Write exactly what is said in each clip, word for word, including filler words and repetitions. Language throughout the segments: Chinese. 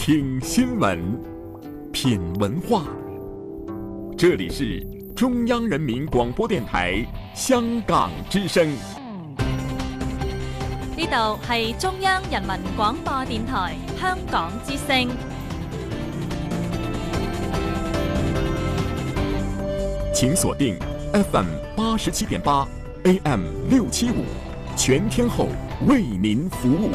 听新闻，品文化。这里是中央人民廣播電台香港之聲。 呢度係中央人民廣播電台香港之聲。 請鎖定 F M 八十七點八 A M 六七五，全天候為您服務。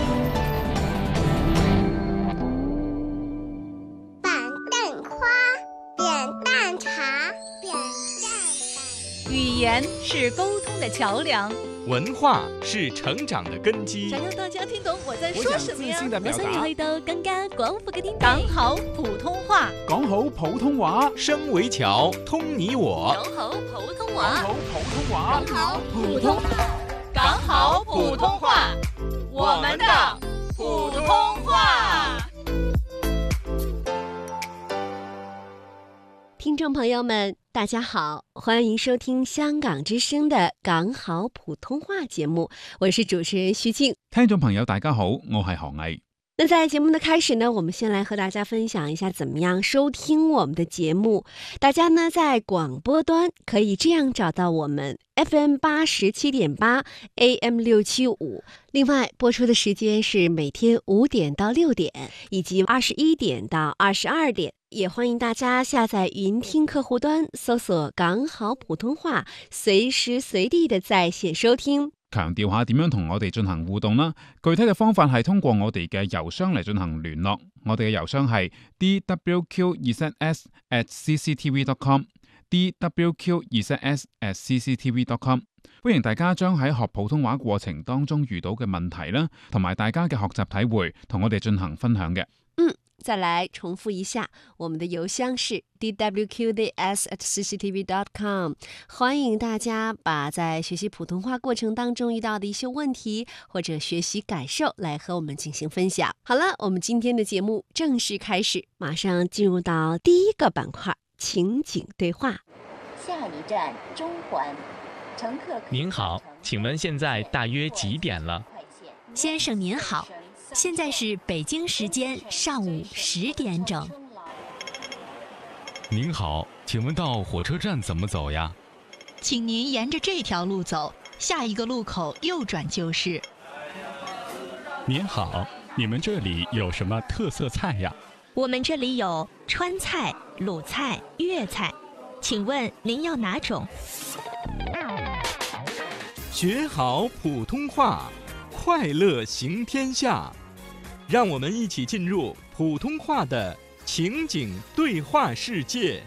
語言是溝通的橋樑， 文化是成長的根基。 想讓大家聽懂我在說什麼呀？ 我想要去到更加廣闊嘅天地。 講好普通話， 講好普通話， 聲為橋，通你我。 講好普通話， 講好普通話， 講好普通話，講好普通話，我們的普通話。 聽眾朋友們，大家好，歡迎收聽香港之聲的港好普通話節目，我是主持人徐靜。 聽眾朋友大家好，我係何毅。 那在節目的開始呢，我們先來和大家分享一下怎麼樣收聽我們的節目。大家呢在廣播端可以這樣找到我們 F M 八十七點八 A M 六七五，另外播出的時間是每天五點到六點，以及二十一點到二十二點。也歡迎大家下載雲聽客戶端，搜索港好普通話，隨時隨地的在線收聽。 強調下點樣同我哋進行互動啦，具體嘅方法係通過我哋嘅郵箱嚟進行聯絡，我哋嘅郵箱係 d w q 二 z s at c c t v dot com d w q 二 z s at c c t v dot com。 歡迎大家將喺學普通話過程當中遇到嘅問題啦，同埋大家嘅學習體會同我哋進行分享嘅。 嗯，再來重複一下，我們的郵箱是 d w q d s at c c t v dot com。 歡迎大家把在學習普通話過程當中遇到的一些問題或者學習感受來和我們進行分享。好了，我們今天的節目正式開始，馬上進入到第一個板塊，情景對話。 下一站中環，乘客。 您好，請問現在大約幾點了？ 先生您好，現在是北京時間上午十點整。 您好，請問到火車站怎麼走呀？ 請您沿着這條路走，下一個路口右轉就是。 您好，你們這裡有什麼特色菜呀？ 我們這裡有川菜、魯菜、粵菜，請問您要哪種？ 學好普通話，快樂行天下。讓我們一起進入普通話的情景對話世界。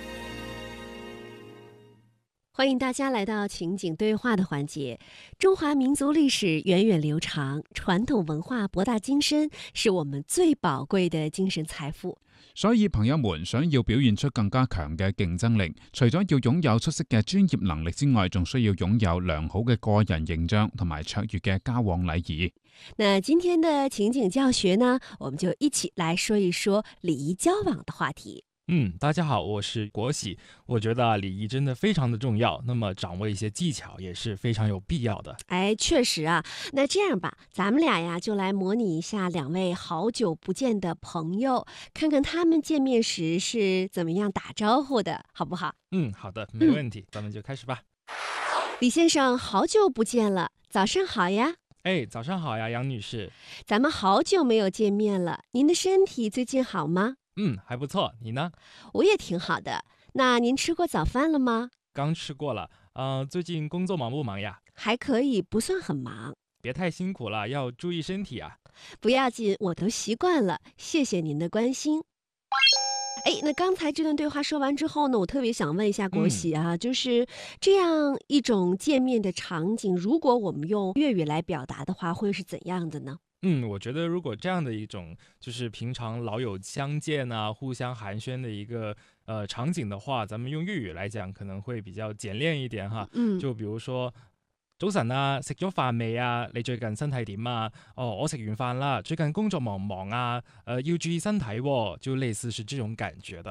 歡迎大家來到情景對話的環節。中華民族歷史源遠流長，傳統文化博大精深，是我們最寶貴的精神財富。 所以朋友們想要表現出更加強嘅競爭力，除咗要擁有出色嘅專業能力之外，仲需要擁有良好嘅個人形象同埋卓越嘅交往禮儀。 那今天的情景教學呢，我們就一起來說一說禮儀交往的話題。 嗯，大家好，我是國喜。我覺得禮儀真的非常的重要，那麼掌握一些技巧也是非常有必要的。 哎，確實啊。那這樣吧，咱們倆呀就來模擬一下兩位好久不見的朋友，看看他們見面時是怎麼樣打招呼的，好不好？ 嗯，好的，沒問題，嗯，咱們就開始吧。 李先生，好久不見了，早上好呀。 哎，早上好呀，楊女士。 咱們好久沒有見面了，您的身體最近好嗎？ 嗯，還不錯，你呢？ 我也挺好的。那您吃過早飯了嗎？ 剛吃過了。呃，最近工作忙不忙呀？ 還可以，不算很忙。 別太辛苦了，要注意身體啊。 不要緊，我都習慣了，謝謝您的關心。哎，那剛才這段對話說完之後呢，我特別想問一下國喜啊，嗯，就是這樣一種見面的場景，如果我們用粵語來表達的話，會是怎樣的呢？ 嗯，我覺得如果這樣的一種就是平常老友相見啊，互相寒暄的一個呃場景的話，咱們用粵語來講可能會比較簡練一點哈。嗯，就比如說早晨啊，食咗飯未啊？你最近身體點啊？哦，我食完飯啦。最近工作忙唔忙啊？呃，要注意身體喎，就類似是這種感覺的。嗯。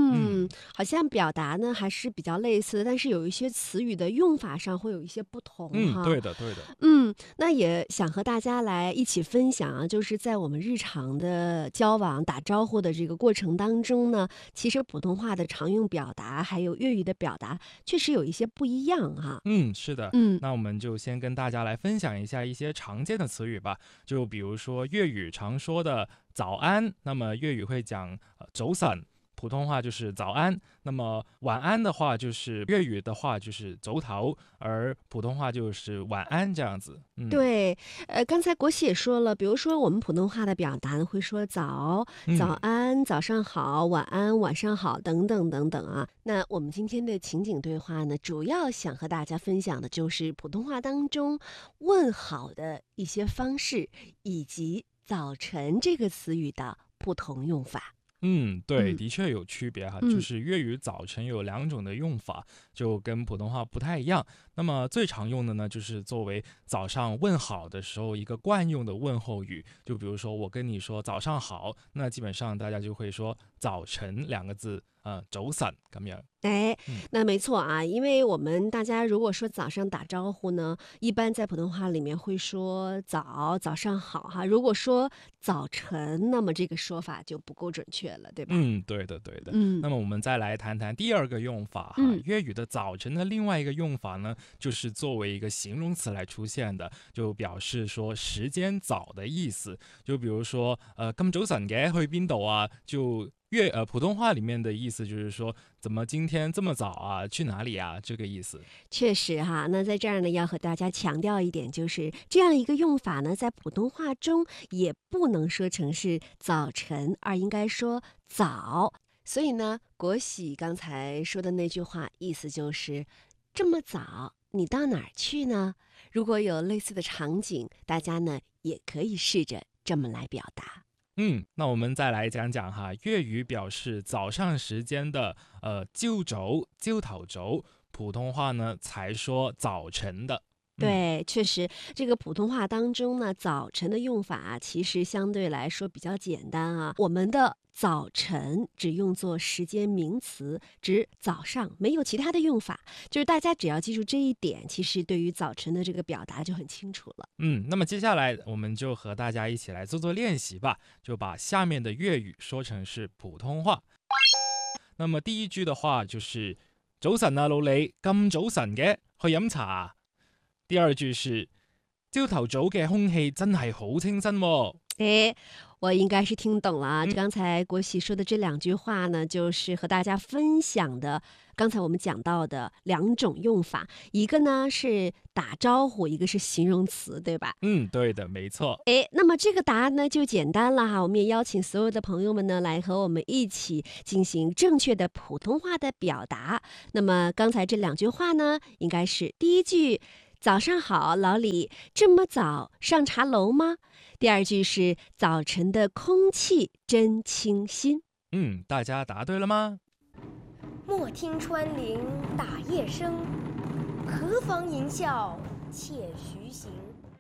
嗯，嗯好像表达呢还是比较类似的，但是有一些词语的用法上会有一些不同哈。 嗯，对的，对的。 嗯，那也想和大家来一起分享啊，就是在我们日常的交往、打招呼的这个过程当中呢，其实普通话的常用表达还有粤语的表达确实有一些不一样哈。 嗯，是的。 嗯， 那我们就先跟大家来分享一下一些常见的词语吧。就比如说粤语常说的早安，那么粤语会讲呃早晨，普通话就是早安。那么晚安的话，就是粤语的话就是早唞，而普通话就是晚安这样子。嗯， 对，呃，刚才国喜也说了，比如说我们普通话的表达会说早、早安、早上好、晚安、晚上好等等等等啊。那我们今天的情景对话呢，主要想和大家分享的就是普通话当中问好的一些方式，以及早晨这个词语的不同用法。 嗯，对， 嗯的确有区别哈， 嗯就是粤语早晨有两种的用法，就跟普通话不太一样。那么最常用的呢，就是作为早上问好的时候一个惯用的问候语。就比如说我跟你说早上好，那基本上大家就会说早晨两个字，呃，早晨咁樣。 哎嗯， 那没错啊，因为我们大家如果说早上打招呼呢，一般在普通话里面会说早、早上好哈。如果说早晨，那么这个说法就不够准确了，对吧？ 嗯，对的，对的。 嗯那么我们再来谈谈第二个用法哈， 嗯粤语的早晨的另外一个用法呢，就是作为一个形容词来出现的，就表示说时间早的意思。就比如说，呃，咁早晨嘅去邊度啊？就粤呃普通话里面的意思就是说，怎么今天这么早啊？去哪里啊？这个意思。 确实哈，那在这儿呢，要和大家强调一点，就是这样一个用法呢，在普通话中也不能说成是早晨，而应该说早。所以呢，国喜刚才说的那句话，意思就是这么早，你到哪儿去呢？如果有类似的场景，大家呢也可以试着这么来表达。 嗯，那我们再来讲讲哈，粤语表示早上时间的呃朝早、朝頭早，普通话呢才说早晨的。 对，确实，这个普通话当中呢，早晨的用法啊，其实相对来说比较简单啊。我们的早晨只用作时间名词，指早上，没有其他的用法。就是大家只要记住这一点，其实对于早晨的这个表达就很清楚了。 嗯，那么接下来我们就和大家一起来做做练习吧，就把下面的粤语说成是普通话。那麼第一句的話就是早晨啊老李，咁早晨嘅去飲茶啊。第二句是朝頭早嘅空氣真係好清新喎。 哎，我應該是聽懂了啊。 嗯剛才國喜說的這兩句話呢，就是和大家分享的剛才我們講到的兩種用法，一個呢是打招呼，一個是形容詞，對吧？ 嗯，對的，沒錯。 哎，那麼這個答案呢就簡單了哈。我們也邀請所有的朋友們呢來和我們一起進行正確的普通話的表達。那麼剛才這兩句話呢，應該是第一句，早上好，老李，這麼早上茶樓嗎？第二句是早晨的空氣真清新。 嗯，大家答對了嗎？ 莫聽穿林打葉聲，何妨吟嘯且徐行。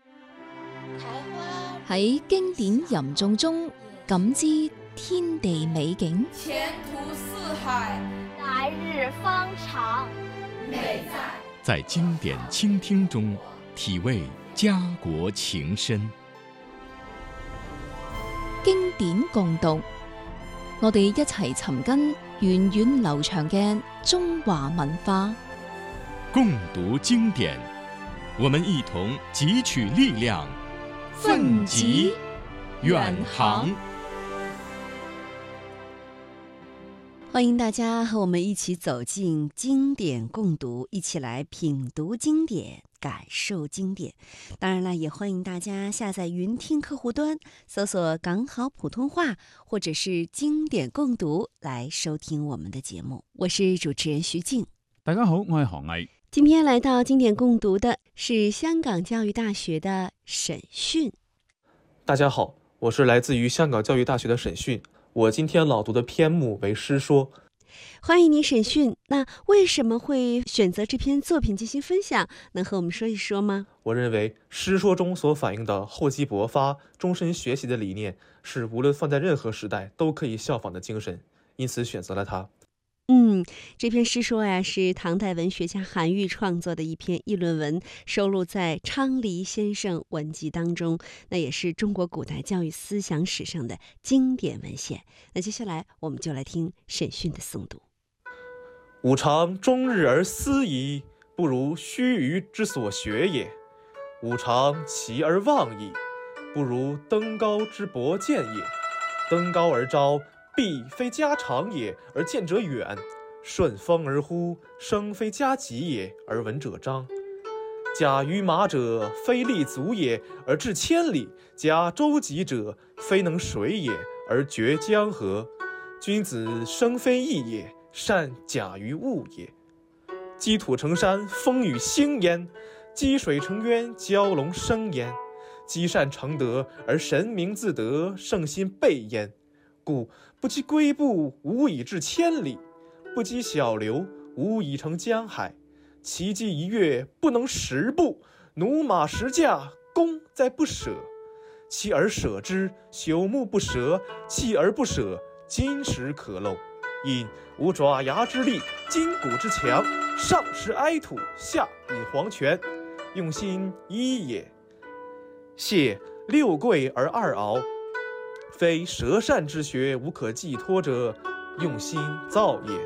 喺經典吟誦中感知天地美景， 前途似海， 來日方長， 美在在經典傾聽中體味家國情深。 經典共讀，我哋一齊尋根源遠流長嘅中華文化。 共讀經典，我們一同汲取力量，奮楫遠航。 歡迎大家和我們一起走進經典共讀，一起來品讀經典，感受經典。當然了，也歡迎大家下載雲聽客戶端，搜索港好普通話或者是經典共讀來收聽我們的節目。我是主持人徐靜。 大家好，我係何毅。 今天來到經典共讀的是香港教育大學的沈迅。 大家好，我是來自於香港教育大學的沈迅。我今天朗讀的篇目為詩說。 歡迎你沈迅，那為什麼會選擇這篇作品進行分享？能和我們說一說嗎？ 我認為詩說中所反映的厚積薄發、終身學習的理念，是無論放在任何時代都可以效仿的精神，因此選擇了它。 嗯，这篇诗说呀，是唐代文学家韩愈创作的一篇议论文，收录在《昌黎先生文集》当中，那也是中国古代教育思想史上的经典文献。那接下来我们就来听沈训的诵读。 吾常终日而思矣，不如须臾之所学也；吾常齐而望矣，不如登高之博见也。登高而招，必非家长也，而见者远；顺风而呼，声非家疾也，而闻者彰。驾于马者，非立足也，而至千里；驾舟楫者，非能水也，而绝江河。君子生非异也，善假于物也。积土成山，风雨兴焉；积水成渊，蛟龙生焉。积善成德，而神明自得，圣心备焉。故不积跬步，无以至千里；不积小流，无以成江海。骐骥一跃，不能十步；驽马十驾，功在不舍。锲而舍之，朽木不折；锲而不舍，金石可镂。因无爪牙之力，筋骨之强，上食埃土，下饮黄泉，用心一也。谢六跪而二螯，非舌善之学无可寄托者，用心造也。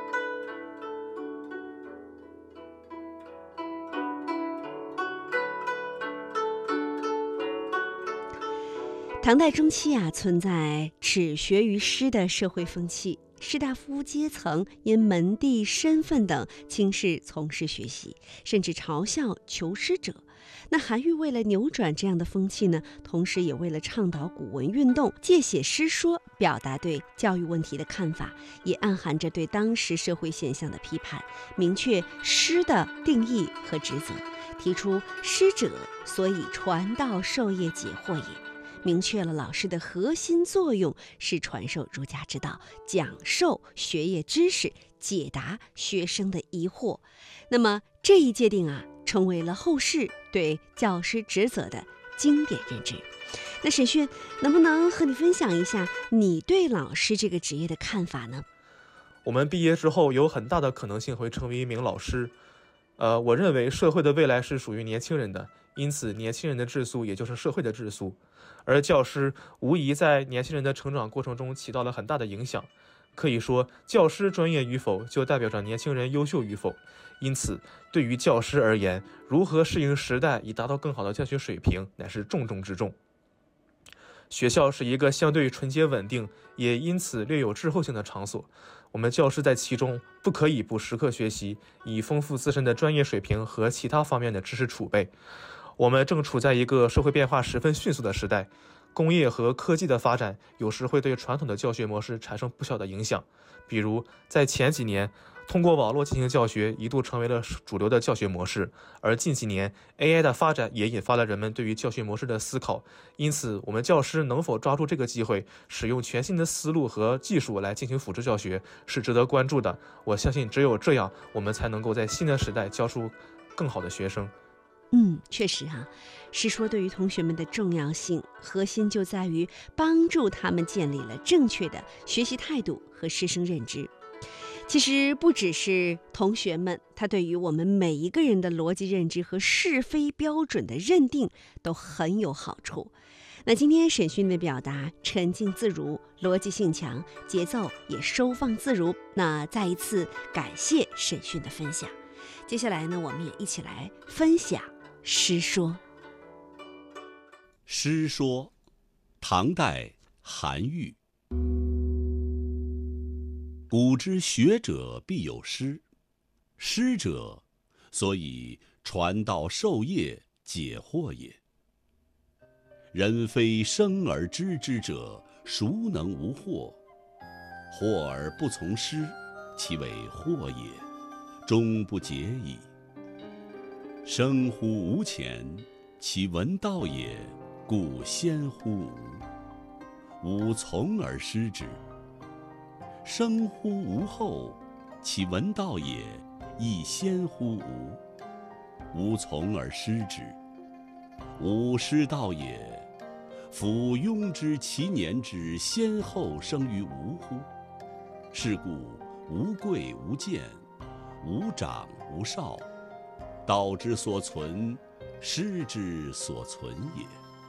唐代中期啊，存在耻学于师的社会风气，士大夫阶层因门第身份等轻视从事学习，甚至嘲笑求师者。那韩愈为了扭转这样的风气呢，同时也为了倡导古文运动，借写诗说表达对教育问题的看法，也暗含着对当时社会现象的批判，明确师的定义和职责，提出师者所以传道授业解惑也，明确了老师的核心作用是传授儒家之道，讲授学业知识，解答学生的疑惑。那么这一界定啊，成为了后世对教师职责的经典认知。那沈训，能不能和你分享一下你对老师这个职业的看法呢？ 我们毕业之后有很大的可能性会成为一名老师。呃，我认为社会的未来是属于年轻人的，因此年轻人的质素也就是社会的质素。而教师无疑在年轻人的成长过程中起到了很大的影响。可以说，教师专业与否就代表着年轻人优秀与否。因此，对于教师而言，如何适应时代以达到更好的教学水平，乃是重中之重。学校是一个相对纯洁稳定，也因此略有滞后性的场所。我们教师在其中不可以不时刻学习，以丰富自身的专业水平和其他方面的知识储备。我们正处在一个社会变化十分迅速的时代，工业和科技的发展有时会对传统的教学模式产生不小的影响。比如在前几年，通过网络进行教学一度成为了主流的教学模式，而近几年 A I 的发展也引发了人们对于教学模式的思考。因此，我们教师能否抓住这个机会，使用全新的思路和技术来进行辅助教学，是值得关注的。我相信只有这样，我们才能够在新的时代教出更好的学生。 嗯，确实哈、啊，师说对于同学们的重要性，核心就在于帮助他们建立了正确的学习态度和师生认知。其实不只是同学们，他对于我们每一个人的逻辑认知和是非标准的认定都很有好处。那今天沈训的表达沉静自如，逻辑性强，节奏也收放自如。那再一次感谢沈训的分享。接下来呢，我们也一起来分享诗说。 诗说，唐代韩愈。古之学者必有师，师者，所以传道授业解惑也。人非生而知之者，孰能无惑？惑而不从师，其为惑也，终不解矣。生乎吾前，其闻道也，故先乎吾。吾从而师之。生乎吾后，其闻道也，亦先乎吾。吾从而师之。吾师道也，夫庸知其年之先后生于吾乎？是故无贵无贱，无长无少，道之所存，师之所存也。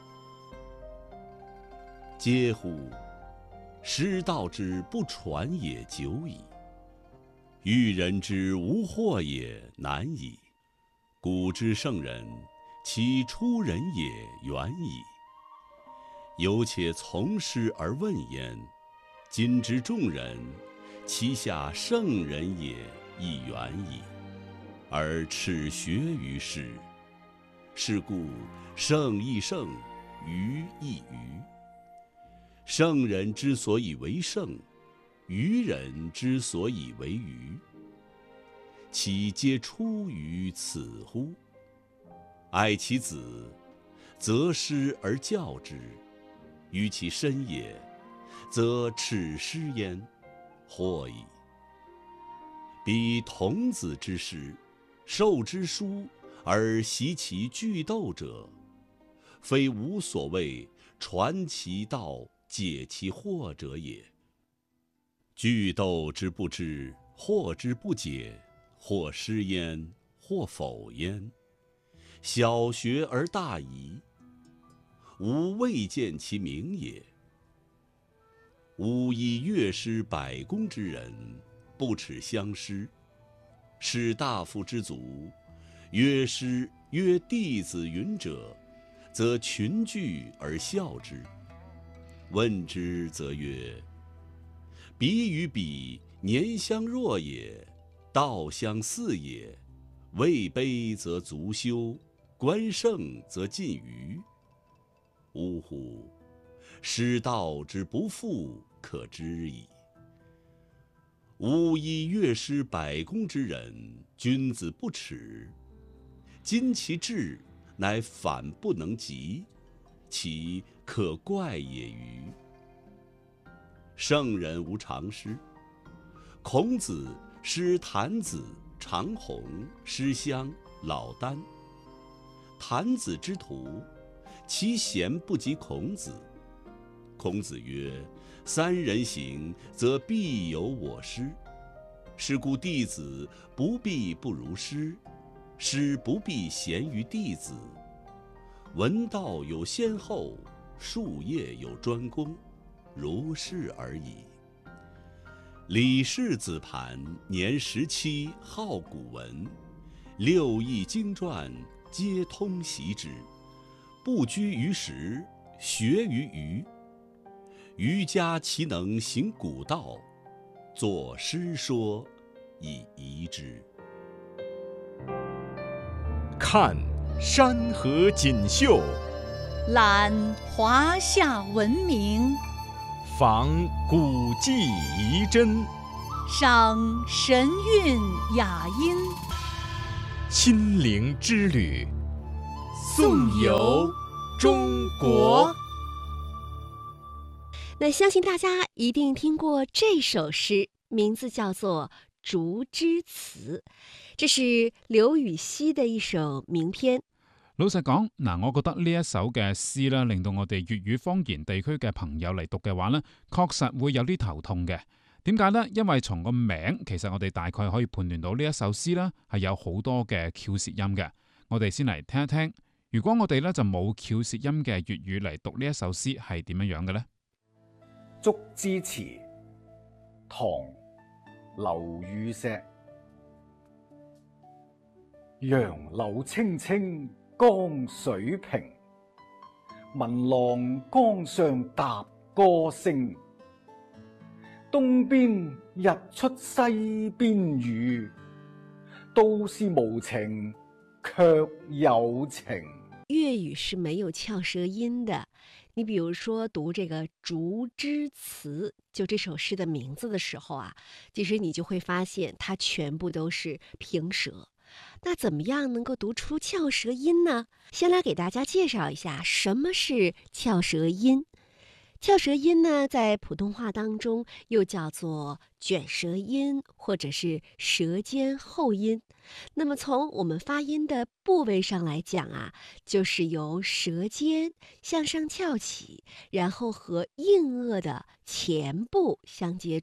嗟乎！师道之不传也久矣，欲人之无惑也难矣。古之圣人，其出人也远矣。犹且从师而问焉，今之众人，其下圣人也亦远矣，而耻学于师。是故圣亦圣，愚亦愚。圣人之所以为圣，愚人之所以为愚，其皆出于此乎？爱其子，则师而教之；于其身也，则耻师焉，惑矣。彼童子之师，授之书而习其句斗者，非无所谓传其道，解其惑者也。句斗之不知，惑之不解，或师焉，或否焉。小学而大遗，吾未见其明也。吾以乐师百工之人，不耻相师。士大夫之族，乐师曰弟子云者，则群聚而笑之。问之则曰：彼与彼年相若也，道相似也。位卑则足羞，官盛则近谀。呜呼！师道之不复可知矣。吾以乐师百工之人，君子不耻。今其志乃反不能及，其可怪也歟。圣人无常师。孔子师谭子、长虹、师襄、老聃。谭子之徒，其贤不及孔子。孔子曰：三人行，则必有我师。是故弟子不必不如师，师不必贤于弟子。闻道有先后，术业有专攻，如是而已。李氏子盘年十七，好古文，六艺经传皆通习之，不拘于时，学于余。余家其能行古道，作诗说以遗之。 看山河锦绣， 览华夏文明， 访古迹遗珍， 赏神韵雅音， 亲临之旅，颂游中国。 那相信大家一定听过这首诗，名字叫做《竹枝词》，这是刘禹锡的一首名篇。 老實講，嗱，我覺得呢一首嘅詩咧，令到我哋粵語方言地區嘅朋友嚟讀嘅話咧，確實會有啲頭痛嘅。點解呢？因為從個名，其實我哋大概可以判斷到呢一首詩咧係有好多嘅翹舌音嘅。我哋先嚟聽一聽，如果我哋咧就冇翹舌音嘅粵語嚟讀呢一首詩係點樣樣嘅呢？ 竹枝詞，唐·劉禹錫。楊柳青青江水平，聞郎江上踏歌聲。東邊日出西邊雨，都是無情卻有情。 粵語是沒有翹舌音的。你比如說讀這個《竹枝詞》，就這首詩的名字的時候啊，其實你就會發現它全部都是平舌。那怎麼樣能夠讀出翹舌音呢？先來給大家介紹一下什麼是翹舌音。翹舌音呢，在普通話當中又叫做捲舌音或者是舌尖後音。那麼從我們發音的部位上來講啊，就是由舌尖向上翹起，然後和硬腭的前部相接觸。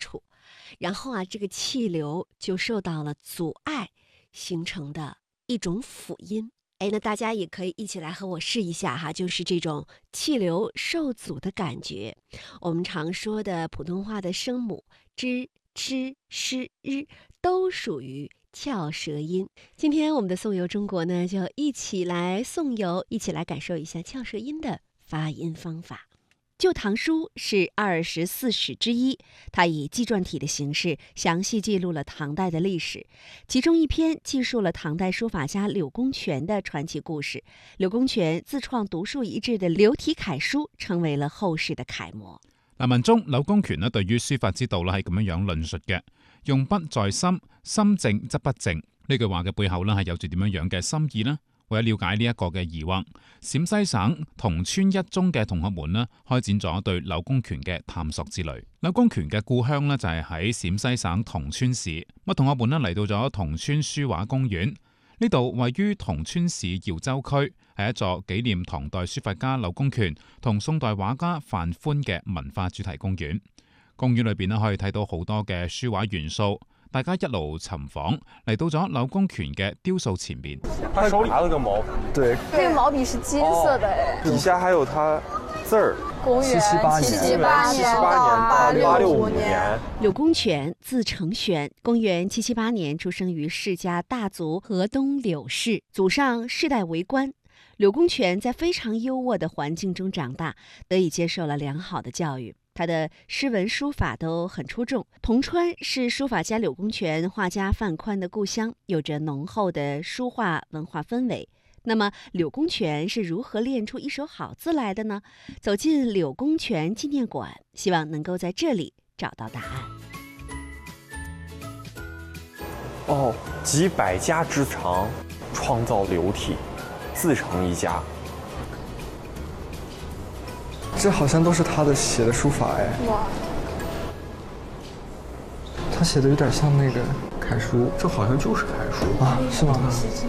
然后啊，这个气流就受到了阻碍，形成的一种辅音。哎，那大家也可以一起来和我试一下哈，就是这种气流受阻的感觉。我们常说的普通话的声母 zh、ch、sh、r 都属于翘舌音。今天我们的颂游中国呢，就一起来颂游，一起来感受一下翘舌音的发音方法。《旧唐书》是二十四史之一，它以纪传体的形式详细记录了唐代的历史，其中一篇记述了唐代书法家柳公權的傳奇故事。柳公權自創獨樹一幟的柳體楷書，成為了後世的楷模。 嗱，文中柳公權咧對於書法之道咧係咁樣樣論述嘅，用筆在心，心靜則不靜。呢句話嘅背後咧係有住點樣樣嘅心意呢？為咗了解呢一個嘅疑惑，陝西省桐村一中嘅同學們呢開展咗對柳公權嘅探索之旅。柳公權嘅故鄉呢就係喺陝西省桐村市，咁同學們呢嚟到咗桐村書畫公園，呢度位於桐村市瑤州區，係一座紀念唐代書法家柳公權同宋代畫家范寬嘅文化主題公園。公園裏邊呢可以睇到好多嘅書畫元素。大家一路尋訪，嚟到咗柳公權嘅雕塑前面。 他手裡拿了個毛筆，對， 這個毛筆是金色的誒， 底下還有他字兒。 公元七七八年，七七八年到八六五年。 柳公權字承玄，公元七七八年出生於世家大族河東柳氏，祖上世代為官。柳公權在非常優渥的環境中長大，得以接受了良好的教育。他的詩文書法都很出眾。銅川是書法家柳公權、畫家范寬的故鄉，有着濃厚的書畫文化氛圍。那麼柳公權是如何練出一手好字來的呢？走進柳公權紀念館，希望能夠在這裡找到答案。 哦，集百家之長，創造柳體，自成一家。 這好像都是他的寫的書法哎。哇！他寫的有點像那個楷書， 這好像就是楷書啊？是嗎？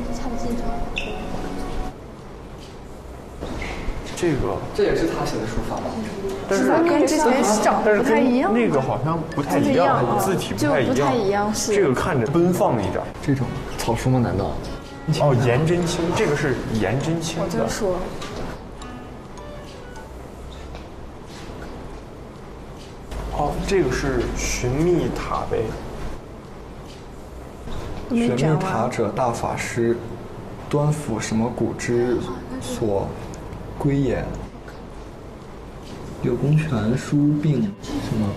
這個這也是他寫的書法吧？ 但是跟之前長得不太一樣。 那個好像不太一樣，字體不太一樣。 就不太一樣，是。 這個看着奔放一點。 這種草書嗎？難道？ 哦，顏真卿，這個是顏真卿的。 我就說。 哦，這個是尋覓塔碑。 尋覓塔者，大法師，端俯什麼古之所歸也。柳公權書並什麼？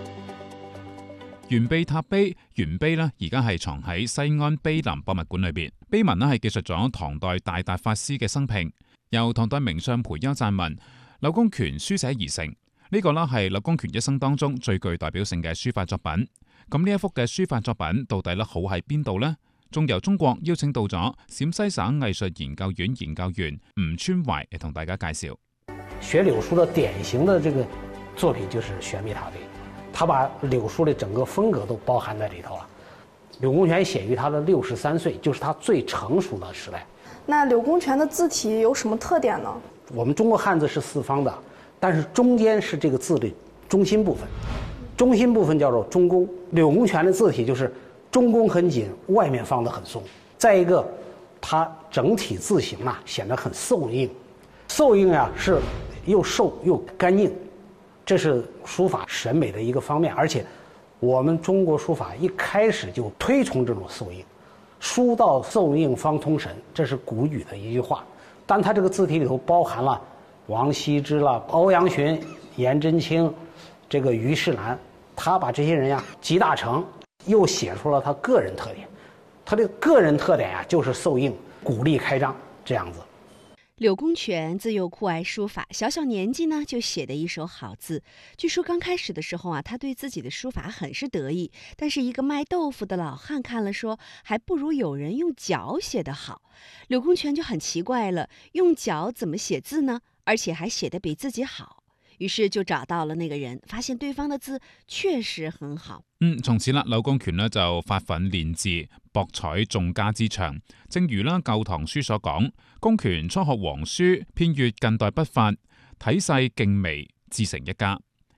玄秘塔碑，玄碑呢而家係藏喺西安碑林博物館裏邊。碑文呢係記述咗唐代大達法師嘅生平，由唐代名相裴休撰文，柳公權書寫而成。呢個呢係柳公權一生當中最具代表性嘅書法作品。咁呢一幅嘅書法作品到底咧好喺邊度呢？仲由中國邀請到咗陝西省藝術研究院研究員吳川懷嚟同大家介紹。 學柳書的典型的這個作品就是玄秘塔碑，他把柳書的整個風格都包含在裏頭了。柳公權寫於他的六十三歲，就是他最成熟的時代。 那柳公權的字體有什麼特點呢？ 我們中國漢字是四方的。但是中間是這個字的中心部分，中心部分叫做中宮。柳公權的字體就是中宮很緊，外面放得很鬆。再一個，它整體字形啊顯得很瘦硬，瘦硬啊是又瘦又乾淨，這是書法審美的一個方面。而且我們中國書法一開始就推崇這種瘦硬，書到瘦硬方通神，這是古語的一句話。但它這個字體裏頭包含了王羲之啦、歐陽詢、顏真卿，這個虞世南，他把這些人呀集大成，又寫出了他個人特點。他的個人特點呀，就是瘦硬、鼓勵開張這樣子。 柳公權自幼酷愛書法，小小年紀呢就寫的一手好字。據說剛開始的時候啊，他對自己的書法很是得意，但是一個賣豆腐的老漢看了說，還不如有人用腳寫得好。柳公權就很奇怪了，用腳怎麼寫字呢？而且還寫得比自己好，於是就找到了那個人，發現對方的字確實很好。 嗯，從此啦，柳公權呢就發奮練字，博採眾家之長。正如啦《舊唐書》所講，公權初學黃書，遍閱近代筆法，體細勁微，自成一家。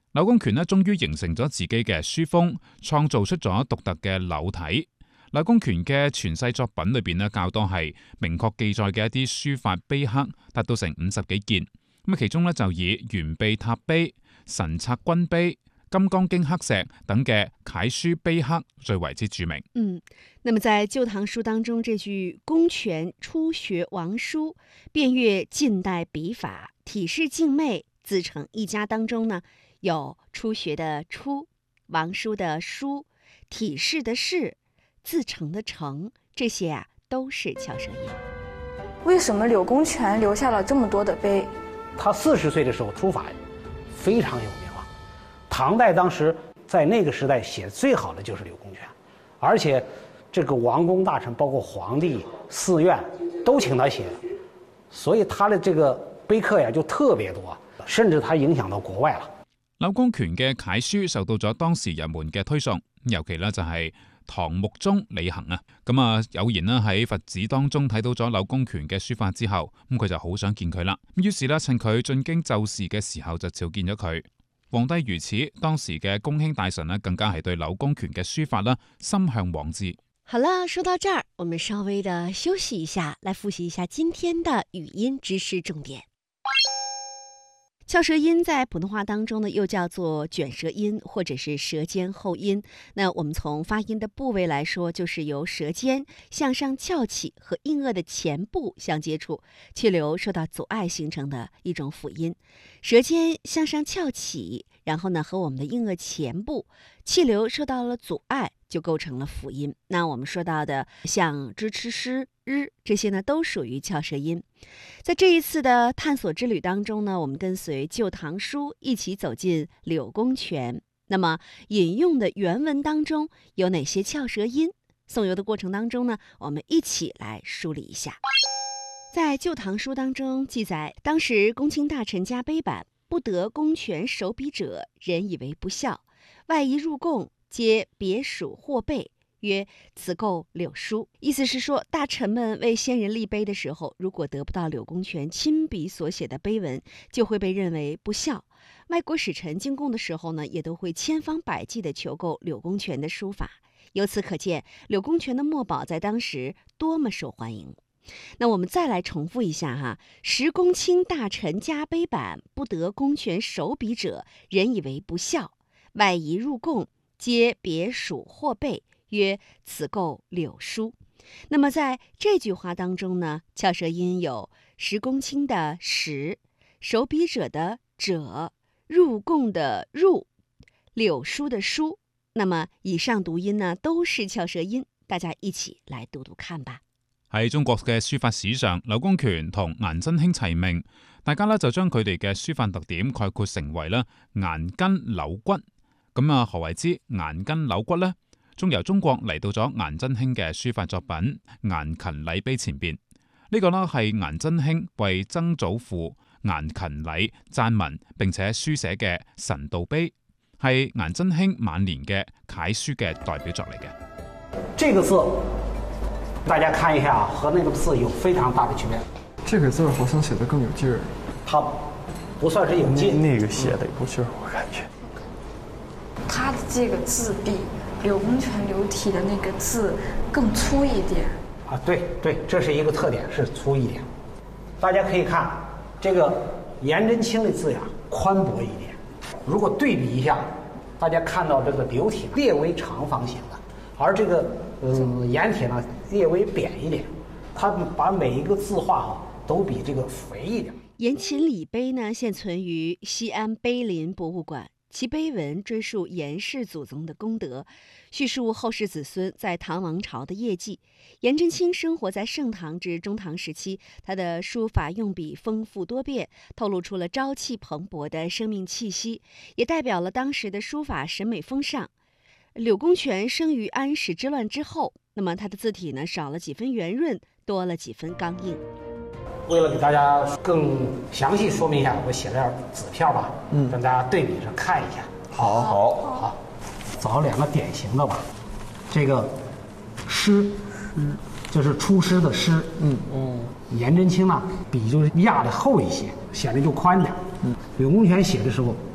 柳公權呢終於形成咗自己嘅書風，創造出咗獨特嘅柳體。柳公權嘅傳世作品裏邊呢，較多係明確記載嘅一啲書法碑刻，達到成五十幾件。咁其中呢，就以懸臂塔碑、神策軍碑、金剛經刻石等嘅楷書碑刻最為之著名。 嗯，那麼在《舊唐書》當中，這句公權初學王書，遍閱近代筆法，體式靜媚，自成一家當中呢，有初學的初，王書的書，體式的式，自成的成，這些啊都是翹舌音。 為什麼柳公權留下了這麼多的碑？ 他四十歲的時候書法非常有名了，唐代當時在那個時代寫最好的就是柳公權，而且這個王公大臣包括皇帝、寺院都請他寫，所以他的這個碑刻呀就特別多，甚至他影響到國外了。 柳公權嘅楷書受到咗當時人們嘅推崇，尤其呢就係唐穆宗李珩啊，咁啊有言呢喺佛寺當中睇到咗柳公權嘅書法之後，咁佢就好想見佢啦。於是呢，趁佢進京就事嘅時候就召見咗佢。皇帝如此，當時嘅宮卿大臣呢更加係對柳公權嘅書法呢心向往之。 好了，說到這兒，我們稍微的休息一下，來複習一下今天的語音知識重點。翹舌音在普通話當中呢，又叫做捲舌音或者是舌尖後音。那我們從發音的部位來說，就是由舌尖向上翹起和硬腭的前部相接觸，氣流受到阻礙形成的一種輔音。舌尖向上翹起，然後呢和我們的硬腭前部氣流受到了阻礙，就構成了輔音。那我們說到的像支、吃、詩、日這些呢，都屬於翹舌音。在這一次的探索之旅當中呢，我們跟隨《舊唐書》一起走進柳公權。那麼引用的原文當中有哪些翹舌音？誦遊的過程當中呢，我們一起來梳理一下。在《舊唐書》當中記載，當時公卿大臣家碑版，不得公權手筆者，人以為不孝，外夷入貢，皆別署或背，曰此構柳書。意思是說，大臣們為先人立碑的時候，如果得不到柳公權親筆所寫的碑文，就會被認為不孝。外國使臣進貢的時候呢，也都會千方百計的求購柳公權的書法。由此可見，柳公權的墨寶在當時多麼受歡迎。那我們再來重複一下哈，時公卿大臣家碑版，不得公權手筆者，人以為不孝，外夷入貢，皆別署或背，曰此構柳書。那麼在這句話當中呢，翹舌音有時公卿的時，手筆者的者，入貢的入，柳書的書。那麼以上讀音呢都是翹舌音，大家一起來讀讀看吧。 喺中國嘅書法史上，柳公權同顏真卿齊名，大家呢就將佢哋嘅書法特點概括成為啦顏筋柳骨。咁啊，何為之顏筋柳骨呢？中由中國嚟到咗顏真卿嘅書法作品《顏勤禮碑》前邊，呢、這個呢係顏真卿為曾祖父顏勤禮撰文並且書寫嘅神道碑，係顏真卿晚年嘅楷書嘅代表作嚟嘅。 這個字大家看一下，和那個字有非常大的區別。 這個字好像寫得更有勁兒， 它不算是有勁， 那個寫的有勁兒，我感覺。 他的這個字比柳公權柳體的那個字更粗一點。 啊，對對，這是一個特點，是粗一點。大家可以看這個顏真卿的字呀，寬博一點。如果對比一下，大家看到這個柳體略微長方形的，而這個嗯顏體呢略微扁一點。它把每一個字畫哈都比這個肥一點。 顏勤禮碑呢現存於西安碑林博物館。其碑文追溯顏氏祖宗的功德，敘述後世子孫在唐王朝的業績。顏真卿生活在盛唐至中唐時期，他的書法用筆豐富多變，透露出了朝氣蓬勃的生命氣息，也代表了當時的書法審美風尚。柳公權生於安史之亂之後，那麼他的字體呢少了幾分圓潤，多了幾分剛硬。 為了給大家更詳細說明一下，我寫了點紙票吧，嗯，跟大家對比着看一下。 好，好， 好，找兩個典型的吧。這個詩，嗯，就是出詩的詩，嗯嗯。顏真卿呢，筆就是壓的厚一些，顯得就寬點。嗯，柳公權寫的時候，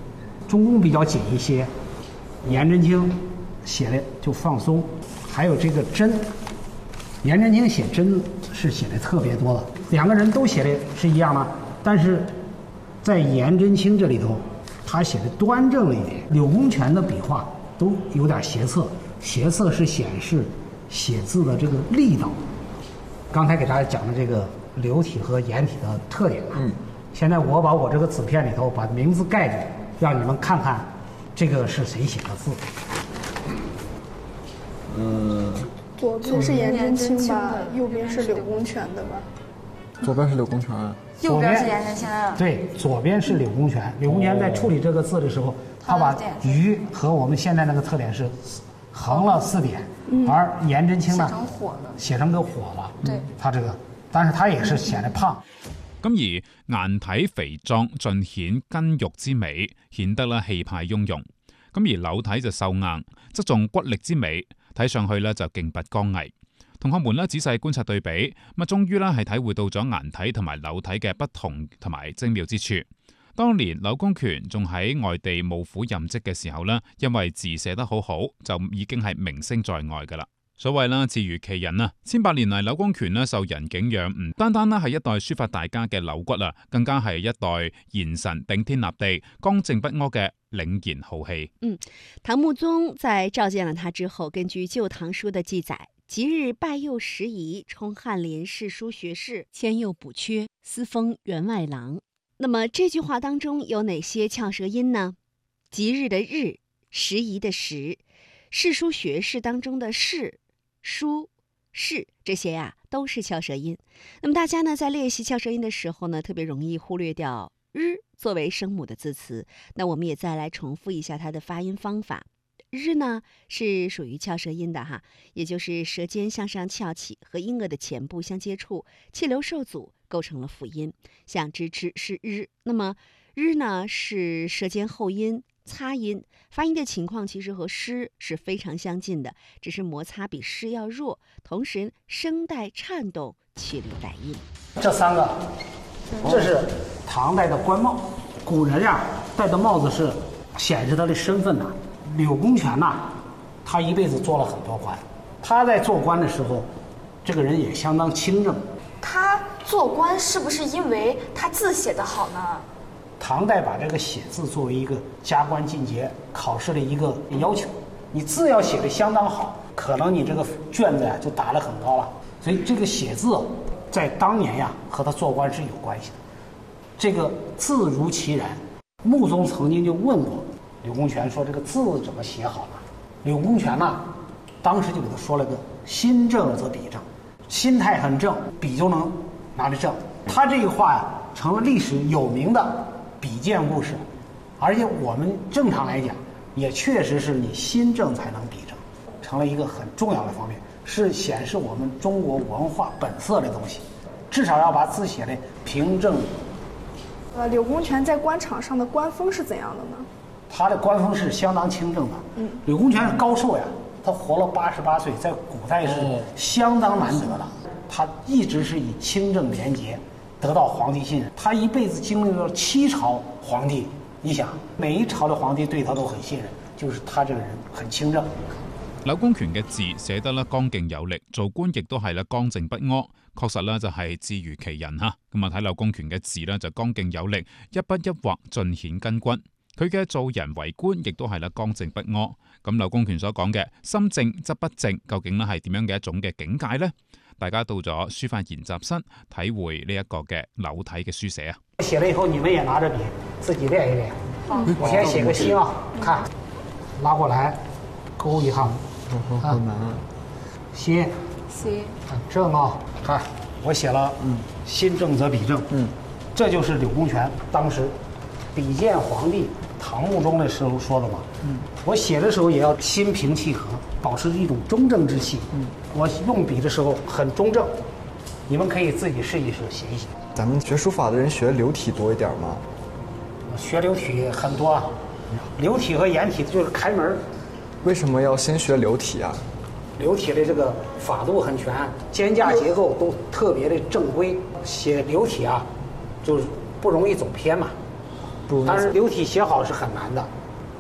中宫比较紧一些，颜真卿写的就放松。还有这个真，颜真卿写真是写的特别多的，两个人都写的是一样的，但是在颜真卿这里头，他写的端正了一点。柳公权的笔画都有点斜侧，斜侧是显示写字的这个力道。刚才给大家讲的这个柳体和颜体的特点，嗯，现在我把我这个纸片里头把名字盖住，让你们看看这个是谁写的字。 嗯，左边是颜真卿吧，右边是柳公权的吧？ 左边是柳公权， 右边是颜真卿啊。 对，左边是柳公权。柳公权在处理这个字的时候，他把鱼和我们现在那个特点是横了四点，嗯、而颜真卿呢，写成火了，写成个火了。对，他这个，但是他也是顯得胖。 咁而顏體肥壯，盡顯筋肉之美，顯得咧氣派雍容。咁而柳體就瘦硬，側重骨力之美，睇上去咧就勁拔剛毅。同學們咧仔細觀察對比，咁啊終於咧係體會到咗顏體同埋柳體嘅不同同埋精妙之處。當年柳公權仲喺外地務府任職嘅時候咧，因為字寫得好好，就已經係名聲在外㗎啦。所謂啦，字如其人啊！千百年嚟，柳公權咧受人敬仰，唔單單咧係一代書法大家嘅柳骨啊，更加係一代賢臣頂天立地、剛正不阿嘅凛然浩氣。 嗯，唐穆宗在召見了他之後，根據《舊唐書》的記載，即日拜右拾遺，充翰林侍書學士，遷右補缺，司封員外郎。那麼這句話當中有哪些翹舌音呢？即日的日，拾遺的拾，侍書學士當中的士、書、士這些呀、啊、都是翹舌音。那麼大家呢在練習翹舌音的時候呢，特別容易忽略掉日作為聲母的字詞。那我們也再來重複一下它的發音方法。日呢是屬於翹舌音的哈，也就是舌尖向上翹起，和嬰兒的前部相接觸，氣流受阻，構成了輔音。像支持是日，那麼日呢是舌尖後音擦音，發音的情況其實和詩是非常相近的，只是摩擦比詩要弱，同時聲帶顫動，氣流帶音。 這三個，這是唐代的官帽，古人呀戴的帽子是顯示他的身份的。柳公權呐，他一輩子做了很多官，他在做官的時候，這個人也相當清正。 他做官是不是因為他字寫得好呢？ 唐代把這個寫字作為一個加官進爵考試的一個要求，你字要寫得相當好，可能你這個卷子呀就打得很高了。所以這個寫字在當年呀和他做官是有關係的。這個字如其人，穆宗曾經就問過柳公權說：“這個字怎麼寫好呢？”柳公權呢，當時就給他說了個“心正則筆正”，心態很正，筆就能拿得正。他這個話呀，成了歷史有名的筆薦故事，而且我們正常來講，也確實是你心正才能筆正，成了一個很重要的方面，是顯示我們中國文化本色的東西。至少要把字寫得平正。 呃，柳公權在官場上的官風是怎樣的呢？ 他的官風是相當清正的。嗯，柳公權是高壽呀，他活了八十八歲，在古代是相當難得的。他一直是以清正廉潔得到皇帝信任。他一輩子經歷了七朝皇帝，你想每一朝的皇帝對他都很信任，就是他這個人很清正。 柳公權嘅字寫得咧剛勁有力，做官亦都係咧剛正不阿，確實咧就係字如其人嚇。咁啊睇柳公權嘅字咧就剛勁有力，一筆一畫盡顯筋骨。佢嘅做人為官亦都係咧剛正不阿。咁柳公權所講嘅心正則不正，究竟咧係點樣嘅一種嘅境界呢？大家到咗書法研習室體會呢一個嘅柳體嘅書寫啊！ 寫了以後，你們也拿着筆自己練一練。嗯、我先寫個心啊，看，拉過來，勾一行。好好難啊！心，心，正啊！看，我寫了，嗯，心正則筆正，嗯，這就是柳公權當時比薦皇帝唐穆宗的時候說的嘛。嗯，我寫的時候也要心平氣和，保持一種中正之氣。嗯，我用筆的時候很中正，你們可以自己試一試寫一寫。 咱們學書法的人學柳體多一點嗎？ 學柳體很多，柳體和顏體就是開門。 為什麼要先學柳體啊？ 柳體的這個法度很全，肩架結構都特別的正規。寫柳體啊，就是不容易走偏嘛。當然，柳體寫好是很難的。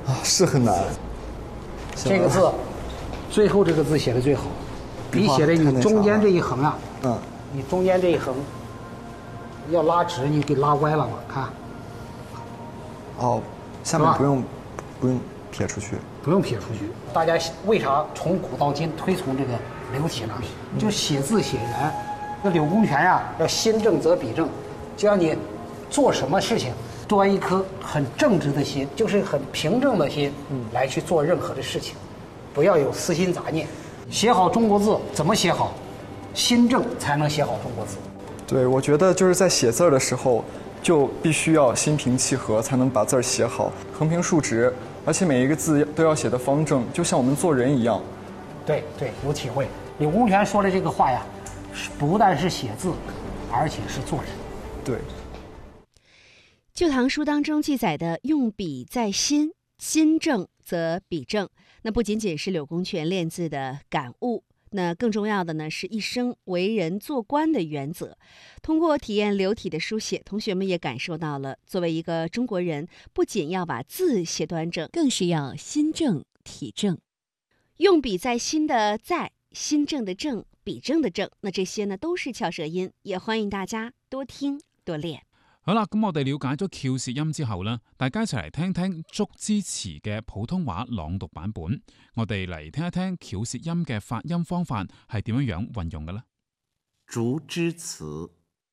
啊，是很难。 这个字，最后这个字写的最好。你写的你中间这一横啊， 嗯， 你中间这一横要拉直，你给拉歪了嘛？看。 哦，下面不用不用撇出去。 不用撇出去。大家为啥从古到今推崇这个流体呢？就写字写人。那柳公权呀，要心正则笔正，就让你做什么事情，端一颗很正直的心，就是很平正的心，来去做任何的事情，不要有私心杂念。写好中国字怎么写好？心正才能写好中国字。 对，我觉得就是在写字的时候，就必须要心平气和，才能把字儿写好，横平竖直，而且每一个字都要写得方正，就像我们做人一样。 对对，有体会。柳公权说的这个话呀，不但是写字，而且是做人。 对。 旧唐书当中记载的用笔在心，心正则笔正，那不仅仅是柳公权练字的感悟，那更重要的呢是一生为人做官的原则。通过体验流体的书写，同学们也感受到了作为一个中国人，不仅要把字写端正， 更是要心正体正。 用笔在心的在，心正的正，笔正的正，那这些呢都是翘舌音，也歡迎大家多聽多練。 好啦，咁我哋了解咗翹舌音之後呢，大家一齊嚟聽聽竹之詞嘅普通話朗讀版本。我哋嚟聽一聽翹舌音嘅發音方法係點樣樣運用嘅呢？ 竹之詞。